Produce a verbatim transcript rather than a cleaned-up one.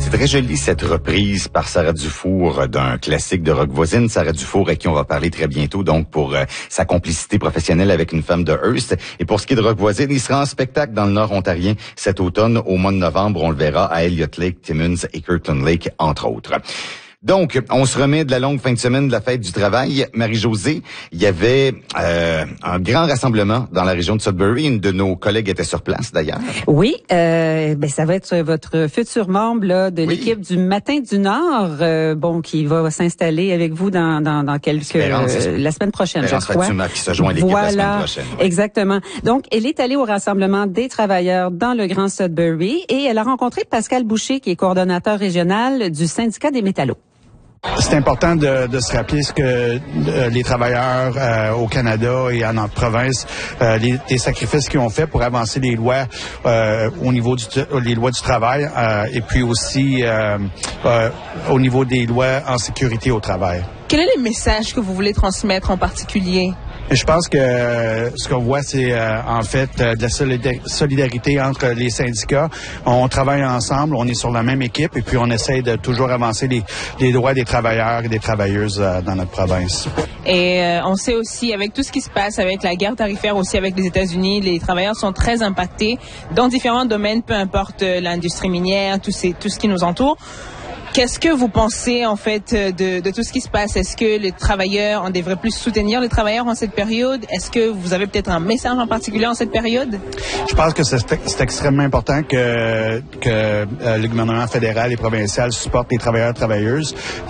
C'est très joli cette reprise par Sarah Dufour d'un classique de rock voisine. Sarah Dufour à qui on va parler très bientôt, donc pour euh, sa complicité professionnelle avec une femme de Hearst. Et pour ce qui est de rock voisine, il sera en spectacle dans le Nord ontarien cet automne. Au mois de novembre, on le verra à Elliott Lake, Timmins et Kirkland Lake, entre autres. Donc, on se remet de la longue fin de semaine de la fête du travail. Marie-Josée, il y avait euh, un grand rassemblement dans la région de Sudbury. Une de nos collègues était sur place, d'ailleurs. Oui, euh, ben ça va être votre futur membre là, de oui. l'équipe du Matin du Nord, euh, bon, qui va s'installer avec vous dans, dans, dans quelques euh, la semaine prochaine, je crois. Fatuma qui se joint à l'équipe voilà, la semaine prochaine. Oui. Exactement. Donc, elle est allée au rassemblement des travailleurs dans le Grand Sudbury et elle a rencontré Pascal Boucher, qui est coordonnateur régional du syndicat des métallos. C'est important de, de se rappeler ce que euh, les travailleurs euh, au Canada et en notre province, euh, les, les sacrifices qu'ils ont fait pour avancer les lois euh, au niveau du les lois du travail euh, et puis aussi euh, euh, au niveau des lois en sécurité au travail. Quel est le message que vous voulez transmettre en particulier? Je pense que euh, ce qu'on voit, c'est euh, en fait euh, de la solidar- solidarité entre les syndicats. On travaille ensemble, on est sur la même équipe et puis on essaie de toujours avancer les, les droits des travailleurs et des travailleuses euh, dans notre province. Et euh, on sait aussi, avec tout ce qui se passe, avec la guerre tarifaire aussi avec les États-Unis, les travailleurs sont très impactés dans différents domaines, peu importe euh, l'industrie minière, tout, ces, tout ce qui nous entoure. Qu'est-ce que vous pensez, en fait, de, de tout ce qui se passe? Est-ce que les travailleurs, on devrait plus soutenir les travailleurs en cette période? Est-ce que vous avez peut-être un message en particulier en cette période? Je pense que c'est, c'est extrêmement important que, que euh, le gouvernement fédéral et provincial supporte les travailleurs et travailleuses.